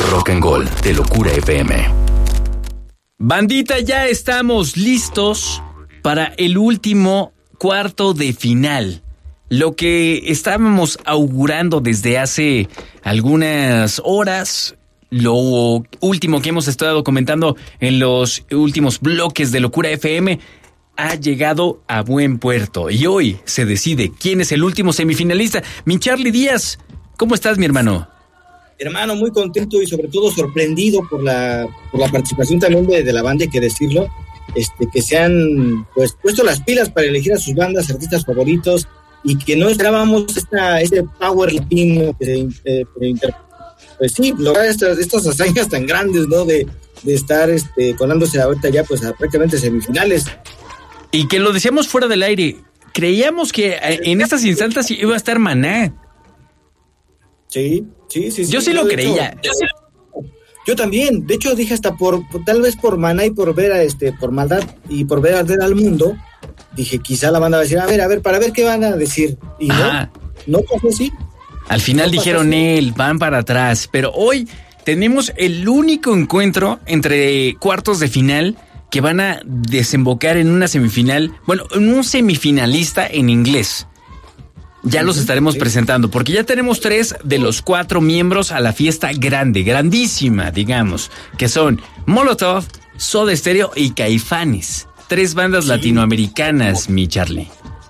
Rock and Gold de Locura FM. Bandita, ya estamos listos para el último cuarto de final. Lo que estábamos augurando desde hace algunas horas, lo último que hemos estado comentando en los últimos bloques de Locura FM, ha llegado a buen puerto. Y hoy se decide quién es el último semifinalista. Mi Charlie Díaz, ¿cómo estás, mi hermano? Hermano, muy contento y sobre todo sorprendido por la participación también de la banda, hay que decirlo, que se han pues puesto las pilas para elegir a sus bandas, artistas favoritos, y que no esperábamos este power latino pues sí, lograr estas hazañas tan grandes, ¿no? De estar colándose ahorita ya pues a prácticamente semifinales. Y que lo decíamos fuera del aire, creíamos que en estas instancias iba a estar Maná. Sí. Yo sí lo creía. Yo también, de hecho dije hasta tal vez por Maná y por ver por maldad y por ver arder al mundo, dije quizá la banda va a decir, a ver, para ver qué van a decir. Y no pasó así. Al final dijeron van para atrás, pero hoy tenemos el único encuentro entre cuartos de final que van a desembocar en una semifinal, bueno, en un semifinalista en inglés. Ya los estaremos presentando, porque ya tenemos 3 de los 4 miembros a la fiesta grandísima, digamos, que son Molotov, Soda Stereo y Caifanes. 3 bandas latinoamericanas, mi Charlie.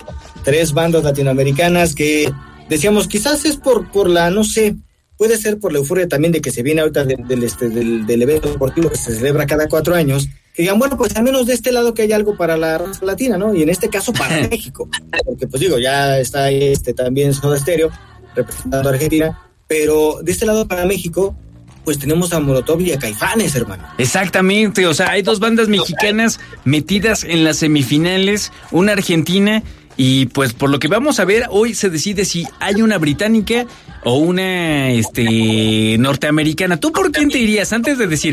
3 bandas latinoamericanas que decíamos, quizás es por la, no sé, puede ser por la euforia también de que se viene ahorita del evento deportivo que se celebra cada 4 años, que digan, bueno, pues al menos de este lado que hay algo para la raza latina, ¿no? Y en este caso para México, porque pues digo, ya está ahí también Soda Stereo representando a Argentina, pero de este lado para México, pues tenemos a Molotov y a Caifanes, hermano. Exactamente, o sea, hay 2 bandas mexicanas metidas en las semifinales, una argentina, y pues por lo que vamos a ver, hoy se decide si hay una británica o una norteamericana. ¿Tú por quién te irías antes de decir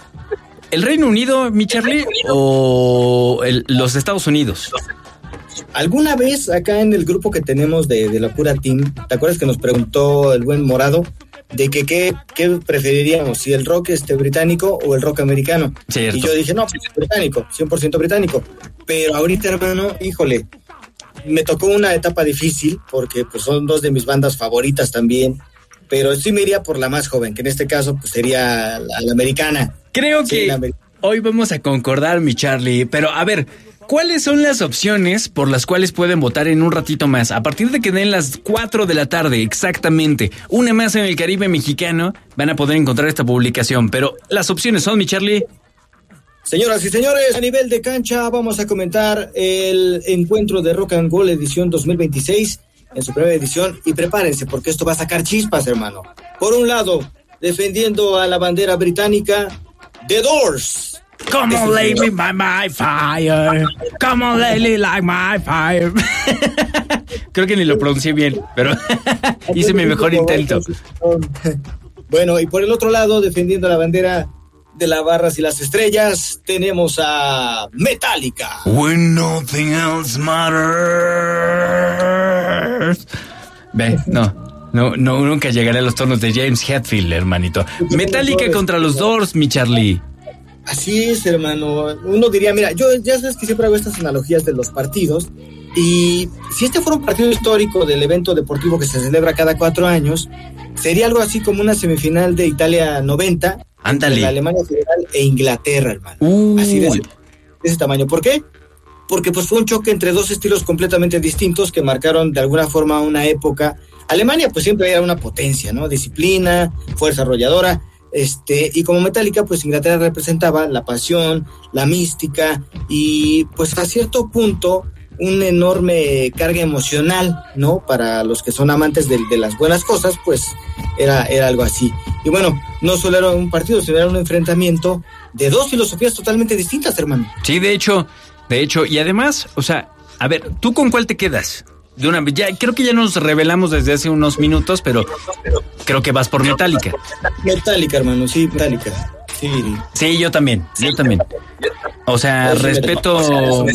el Reino Unido, mi Charlie, o los Estados Unidos? Alguna vez acá en el grupo que tenemos de Locura Team, ¿te acuerdas que nos preguntó el buen Morado de que qué preferiríamos, si el rock británico o el rock americano? Cierto. Y yo dije, no, pues británico, 100% británico. Pero ahorita, hermano, híjole, me tocó una etapa difícil porque pues son 2 de mis bandas favoritas también, pero sí me iría por la más joven, que en este caso pues sería la americana. Creo que hoy vamos a concordar, mi Charlie, pero a ver, ¿cuáles son las opciones por las cuales pueden votar en un ratito más? A partir de que den las 4 de la tarde, exactamente, una más en el Caribe mexicano, van a poder encontrar esta publicación, pero las opciones son, mi Charlie. Señoras y señores, a nivel de cancha vamos a comentar el encuentro de Rock and Gold edición 2026 en su primera edición, y prepárense porque esto va a sacar chispas, hermano. Por un lado, defendiendo a la bandera británica, The Doors. Come on, lay me by my fire. Come on, lay like my fire. Creo que ni lo pronuncié bien, pero hice mi mejor intento. Bueno, y por el otro lado, defendiendo la bandera de las barras y las estrellas, tenemos a Metallica. When nothing else matters. Ve, no, nunca llegaré a los tonos de James Hetfield, hermanito. Metallica contra los Doors, mi Charlie. Así es, hermano. Uno diría, mira, yo ya sabes que siempre hago estas analogías de los partidos, y si este fuera un partido histórico del evento deportivo que se celebra cada 4 años, sería algo así como una semifinal de Italia 90, ándale, entre Alemania Federal e Inglaterra, hermano. Así de ese tamaño. ¿Por qué? Porque pues fue un choque entre 2 estilos completamente distintos que marcaron de alguna forma una época. Alemania pues siempre era una potencia, ¿no? Disciplina, fuerza arrolladora. Y como Metallica, pues Inglaterra representaba la pasión, la mística y pues a cierto punto un enorme carga emocional, ¿no? Para los que son amantes de las buenas cosas, pues era algo así. Y bueno, no solo era un partido, sino era un enfrentamiento de 2 filosofías totalmente distintas, hermano. Sí, de hecho, y además, o sea, a ver, ¿tú con cuál te quedas? Ya creo que ya nos revelamos desde hace unos minutos, pero creo que vas por Metallica. Metallica, hermano, sí, Metallica. Sí, yo también. O sea, respeto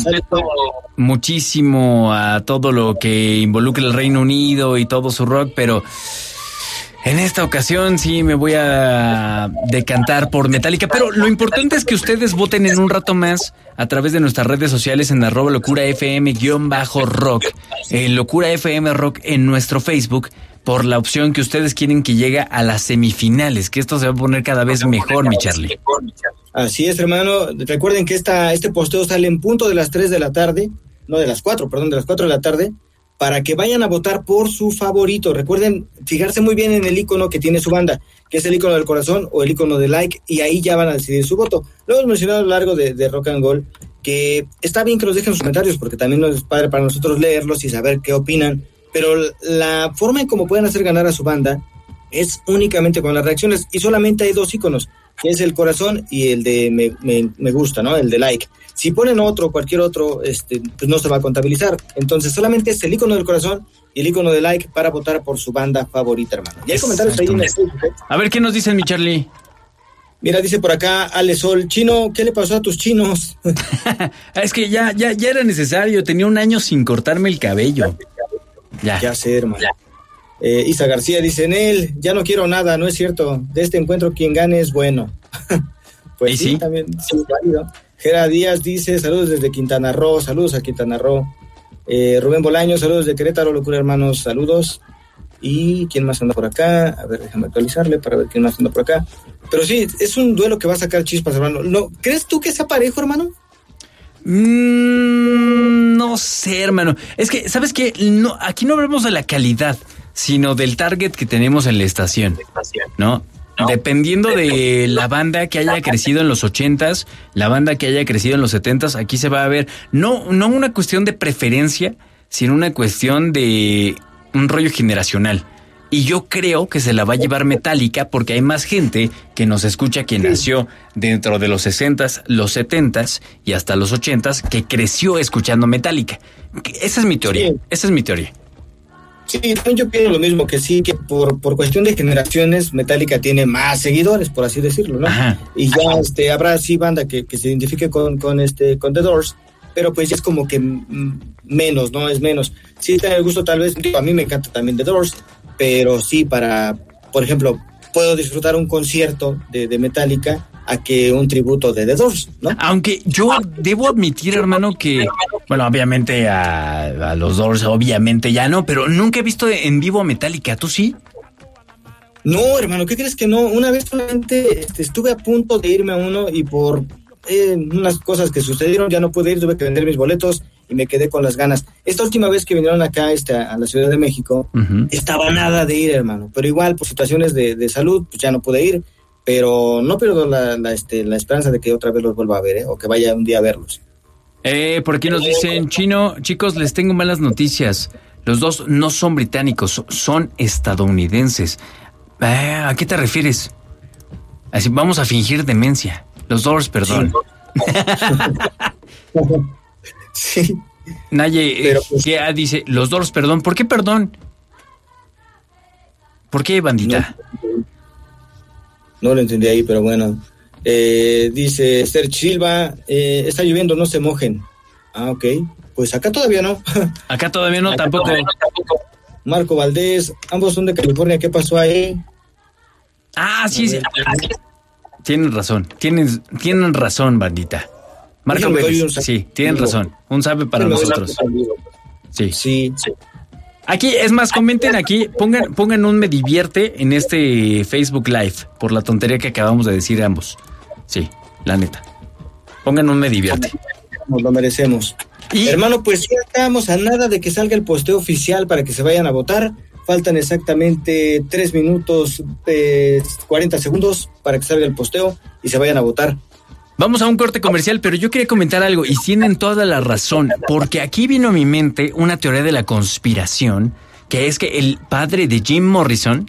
muchísimo a todo lo que involucra el Reino Unido y todo su rock, pero En esta ocasión sí me voy a decantar por Metallica, pero lo importante es que ustedes voten en un rato más a través de nuestras redes sociales en @locurafm_rock, Locura FM Rock en nuestro Facebook, por la opción que ustedes quieren que llegue a las semifinales, que esto se va a poner cada vez mejor, mi Charlie. Así es, hermano. Recuerden que este posteo sale en punto de las 3 de la tarde, no, de las 4, perdón, de las 4 de la tarde, para que vayan a votar por su favorito. Recuerden fijarse muy bien en el icono que tiene su banda, que es el icono del corazón o el icono de like, y ahí ya van a decidir su voto. Lo hemos mencionado a lo largo de Rock and Gold, que está bien que nos dejen sus comentarios, porque también es padre para nosotros leerlos y saber qué opinan, pero la forma en cómo pueden hacer ganar a su banda es únicamente con las reacciones, y solamente hay 2 iconos, que es el corazón y el de me gusta, ¿no? El de like. Si ponen cualquier otro, pues no se va a contabilizar. Entonces solamente es el icono del corazón y el icono de like para votar por su banda favorita, hermano. Y hay comentarios ahí en el Facebook, ¿eh? A ver, ¿qué nos dicen, mi Charlie? Mira, dice por acá Ale Sol, Chino, ¿qué le pasó a tus chinos? Es que ya era necesario, tenía un año sin cortarme el cabello. Ya sé, hermano. Isa García dice, Nel, ya no quiero nada, no es cierto. De este encuentro quien gane es bueno. Pues sí, también sí, válido. Gera Díaz dice, saludos desde Quintana Roo, saludos a Quintana Roo. Rubén Bolaño, saludos de Querétaro, Locura hermanos, saludos. ¿Y quién más anda por acá? A ver, déjame actualizarle para ver quién más anda por acá. Pero sí, es un duelo que va a sacar chispas, hermano. ¿No, ¿crees tú que sea parejo, hermano? No sé, hermano. Es que, ¿sabes qué? No, aquí no hablamos de la calidad, sino del target que tenemos en la estación, ¿no? Dependiendo de la banda que haya crecido en los 80s, la banda que haya crecido en los 70s, aquí se va a ver, no una cuestión de preferencia, sino una cuestión de un rollo generacional. Y yo creo que se la va a llevar Metallica porque hay más gente que nos escucha que nació dentro de los 60s, los 70s y hasta los 80s, que creció escuchando Metallica. Esa es mi teoría, Sí, yo pienso lo mismo, que sí, que por cuestión de generaciones Metallica tiene más seguidores, por así decirlo, ¿no? Ajá. Y ya habrá sí banda que se identifique con The Doors, pero pues es como que menos, ¿no? Es menos. Sí, tener el gusto tal vez, a mí me encanta también The Doors, pero sí, por ejemplo, puedo disfrutar un concierto de Metallica a que un tributo de The Doors, ¿no? Aunque yo debo admitir, hermano, que, bueno, obviamente a los Doors, obviamente ya no, pero nunca he visto en vivo a Metallica, ¿tú sí? No, hermano, ¿qué crees que no? Una vez solamente estuve a punto de irme a uno y por unas cosas que sucedieron ya no pude ir, tuve que vender mis boletos y me quedé con las ganas. Esta última vez que vinieron acá a la Ciudad de México, estaba nada de ir, hermano, pero igual por situaciones de salud, pues ya no pude ir. Pero no pierdo la esperanza de que otra vez los vuelva a ver, o que vaya un día a verlos. Por aquí nos dicen, Chino, chicos, les tengo malas noticias. Los dos no son británicos, son estadounidenses. ¿A qué te refieres? Así, vamos a fingir demencia. Los Doors, perdón. Sí. Naye, pero, pues, ¿qué dice? Los Doors, perdón. ¿Por qué perdón? ¿Por qué, bandita? No lo entendí ahí, pero bueno. Dice Esther Silva, está lloviendo, no se mojen. Ah, ok. Pues acá todavía no. Acá todavía no, tampoco. Marco Valdés, ambos son de California, ¿qué pasó ahí? Ah, sí, sí. Tienen razón, tienen razón, bandita. Marco Valdés, sí, tienen razón. Un sabe para nosotros. Sí. Aquí, es más, comenten aquí, pongan un me divierte en este Facebook Live por la tontería que acabamos de decir ambos. Sí, la neta. Pongan un me divierte. Nos lo merecemos. Y, hermano, pues ya estamos a nada de que salga el posteo oficial para que se vayan a votar. Faltan exactamente 3 minutos 40 segundos para que salga el posteo y se vayan a votar. Vamos a un corte comercial, pero yo quería comentar algo y tienen toda la razón, porque aquí vino a mi mente una teoría de la conspiración, que es que el padre de Jim Morrison,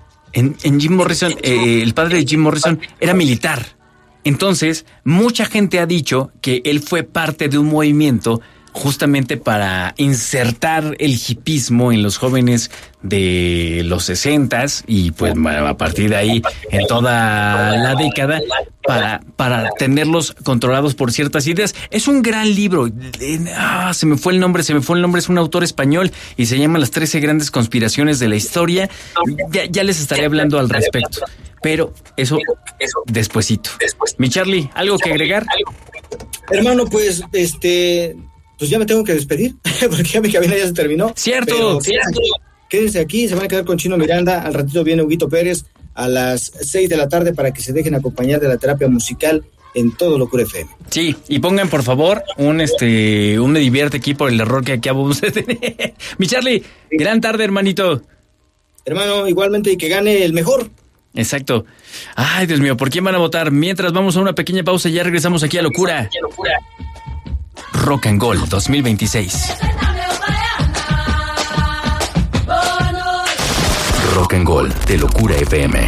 el padre de Jim Morrison era militar. Entonces, mucha gente ha dicho que él fue parte de un movimiento justamente para insertar el hipismo en los jóvenes de los 60s y pues a partir de ahí en toda la década para tenerlos controlados por ciertas ideas. Es un gran libro. Se me fue el nombre. Es un autor español y se llama Las 13 grandes conspiraciones de la historia. Ya les estaré hablando al respecto. Pero eso despuesito. Mi Charlie, ¿algo que agregar? Hermano, pues ya me tengo que despedir porque ya mi cabina ya se terminó. Cierto. Quédense aquí, se van a quedar con Chino Miranda. Al ratito viene Huguito Pérez a las 6 de la tarde para que se dejen acompañar de la terapia musical en todo Locura FM. Sí, y pongan por favor un Me Divierte aquí por el error que acabamos de tener. Mi Charlie, gran tarde, hermanito. Hermano, igualmente, y que gane el mejor. Exacto. Ay, Dios mío, ¿por quién van a votar? Mientras vamos a una pequeña pausa y ya regresamos aquí a Locura. Rock and Gold 2026. Rock and Gold de Locura FM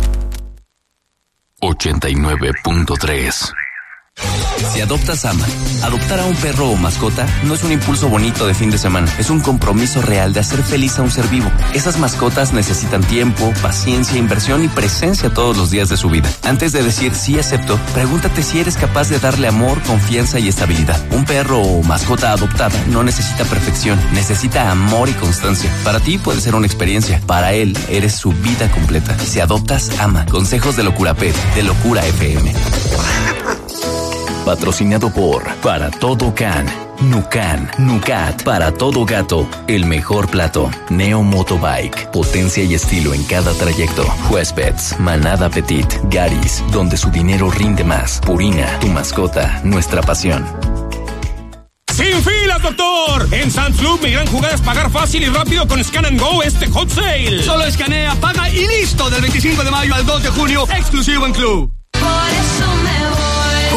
89.3. Si adoptas AMA, adoptar a un perro o mascota no es un impulso bonito de fin de semana, es un compromiso real de hacer feliz a un ser vivo. Esas mascotas necesitan tiempo, paciencia, inversión y presencia todos los días de su vida. Antes de decir sí acepto, pregúntate si eres capaz de darle amor, confianza y estabilidad. Un perro o mascota adoptada no necesita perfección, necesita amor y constancia. Para ti puede ser una experiencia, para él eres su vida completa. Si adoptas AMA, consejos de Locura Pet, de Locura FM. Patrocinado por Para Todo Can, Nucan, Nucat, Para Todo Gato, el mejor plato, Neo Motobike, potencia y estilo en cada trayecto, Huéspedes, Manada Petit, Garis, donde su dinero rinde más, Purina, tu mascota, nuestra pasión. ¡Sin filas, doctor! En Sam's Club, mi gran jugada es pagar fácil y rápido con Scan and Go Hot Sale. Solo escanea, paga y listo. Del 25 de mayo al 2 de junio, exclusivo en Club.